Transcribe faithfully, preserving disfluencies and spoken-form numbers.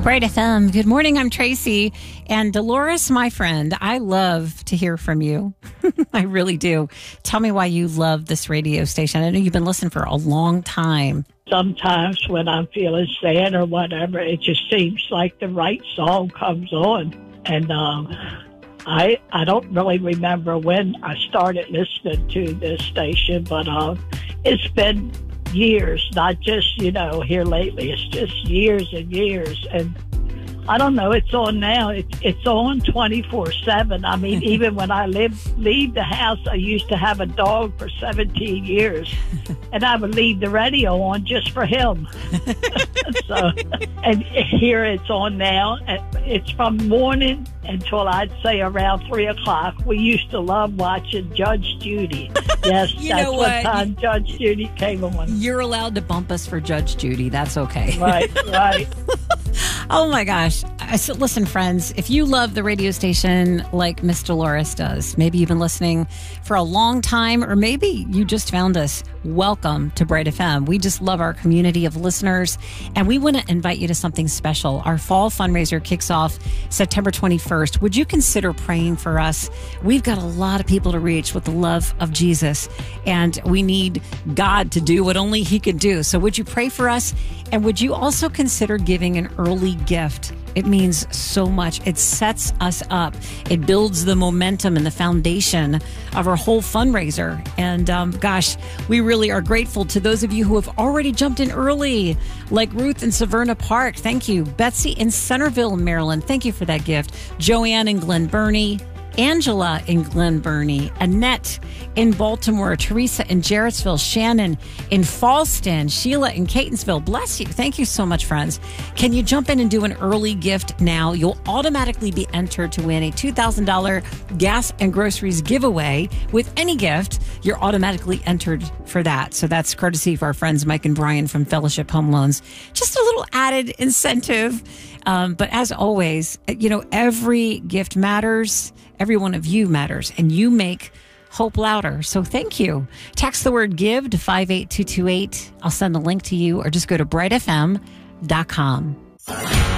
Bright F M. Good morning. I'm Tracy. And Dolores, my friend, I love to hear from you. I really do. Tell me why you love this radio station. I know you've been listening for a long time. Sometimes when I'm feeling sad or whatever, it just seems like the right song comes on. And um, I I don't really remember when I started listening to this station, but uh, it's been years, not just, you know, here lately. It's just years and years. And I don't know, it's on now. It's, it's on twenty-four seven. I mean, even when I live, leave the house, I used to have a dog for seventeen years, and I would leave the radio on just for him. So, and here it's on now. It's from morning until I'd say around three o'clock. We used to love watching Judge Judy. Yes, You that's know what what? time Judge Judy came on. You're allowed to bump us for Judge Judy. That's okay. Right, right. Oh my gosh. I said, listen, friends, if you love the radio station like Miss Dolores does, maybe you've been listening for a long time, or maybe you just found us, welcome to Bright F M. We just love our community of listeners, and we want to invite you to something special. Our fall fundraiser kicks off September twenty-first. Would you consider praying for us? We've got a lot of people to reach with the love of Jesus, and we need God to do what only He can do. So would you pray for us? And would you also consider giving an early gift? It means so much. It sets us up. It builds the momentum and the foundation of our whole fundraiser. And um, gosh, we really are grateful to those of you who have already jumped in early, like Ruth in Severna Park. Thank you. Betsy in Centerville, Maryland. Thank you for that gift. Joanne in Glen Burnie. Angela in Glen Burnie, Annette in Baltimore, Teresa in Jarrettsville, Shannon in Falston, Sheila in Catonsville. Bless you. Thank you so much, friends. Can you jump in and do an early gift now? You'll automatically be entered to win a two thousand dollars gas and groceries giveaway. With any gift, you're automatically entered for that. So that's courtesy of our friends Mike and Brian from Fellowship Home Loans. Just a little added incentive. Um, but as always, you know, every gift matters. Every one of you matters, and you make hope louder. So thank you. Text the word give to five eight two two eight. I'll send a link to you, or just go to bright f m dot com.